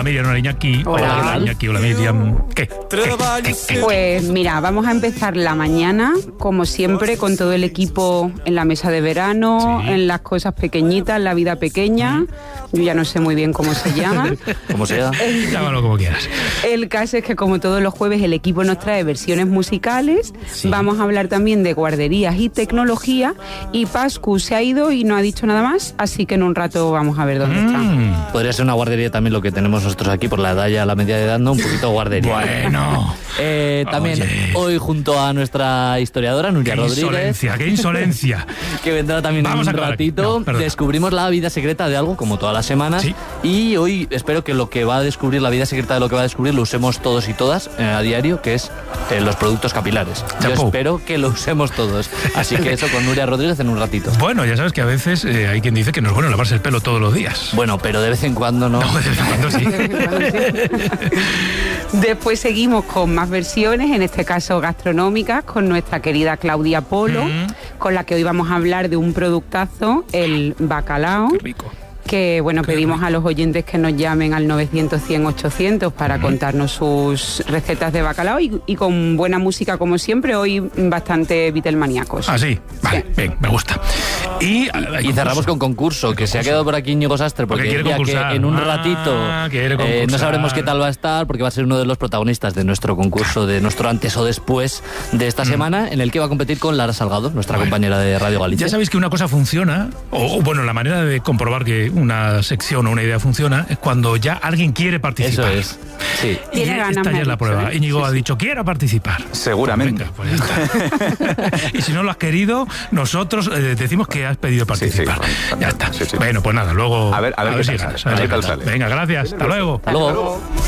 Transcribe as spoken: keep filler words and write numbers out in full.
Miriam, hola Iñaki. Hola, hola Iñaki, hola Miriam. ¿Qué? ¿Qué? ¿Qué? ¿Qué? Pues mira, vamos a empezar la mañana, como siempre, con todo el equipo en la mesa de verano, Sí. en las cosas pequeñitas, la vida pequeña. Yo ya no sé muy bien cómo se llama. Como sea. Llámalo como quieras. El caso es que, como todos los jueves, el equipo nos trae versiones musicales. Sí. Vamos a hablar también de guarderías y tecnología. Y Pascu se ha ido y no ha dicho nada más, así que en un rato vamos a ver dónde está. Mm, Podría ser una guardería también lo que tenemos nosotros aquí, por la edad ya, la media de edad, ¿no? Un poquito guardería. bueno. Eh, también Oye. hoy junto a nuestra historiadora Nuria Qué Rodríguez, insolencia, qué insolencia. que vendrá también Vamos a un acabar aquí. ratito, No, perdona. descubrimos la vida secreta de algo, como todas las semanas. Sí. Y hoy espero que lo que va a descubrir, la vida secreta de lo que va a descubrir, lo usemos todos y todas eh, a diario, que es eh, los productos capilares. Yo Champú. espero que lo usemos todos. Así que eso con Nuria Rodríguez en un ratito. Bueno, ya sabes que a veces eh, hay quien dice que no es bueno lavarse el pelo todos los días. Bueno, pero de vez en cuando no. No, de vez en cuando sí. Después seguimos con más versiones, en este caso gastronómicas, con nuestra querida Claudia Polo, Mm. con la que hoy vamos a hablar de un productazo, el bacalao. Qué rico. Que bueno, Qué pedimos rico. a los oyentes que nos llamen al novecientos, cien, ochocientos para Ujú. contarnos sus recetas de bacalao y, y con buena música como siempre, hoy bastante Beatlemaníacos. Ah, sí. Vale, Sí. bien, me gusta. Y, Y cerramos con concurso, que se ha quedado por aquí Íñigo Sastre, porque, Porque quiere decía que concursar. en un Ah, ratito quiere eh, no concursar. sabremos qué tal va a estar, porque va a ser uno de los protagonistas de nuestro concurso, de nuestro antes o después de esta semana, en el que va a competir con Lara Salgado, nuestra Bueno. compañera de Radio Galicia. Ya sabéis que una cosa funciona, o, o, bueno, la manera de comprobar que una sección o una idea funciona es cuando ya alguien quiere Eso participar. es. Sí. Y Tiene ganas, esta me ya ha es la dicho, prueba. ¿eh? Íñigo Sí, ha sí. dicho, quiero participar. Seguramente. Pues venga, pues ya está. Y si no lo has querido, nosotros eh, decimos que has pedido participar. Sí, sí, ya está. sí, sí. bueno, pues nada, luego A ver- a ver qué si tal ganas, sale. a ver A ver qué qué tal. tal sale. Venga, gracias. Hasta luego. Hasta luego.